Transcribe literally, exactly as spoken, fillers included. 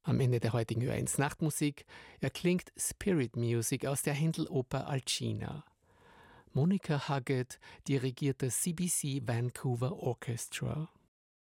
Am Ende der heutigen Ö eins Nachtmusik erklingt Spirit Music aus der Händel-Oper Alcina. Monica Huggett dirigiert das C B C Vancouver Orchestra.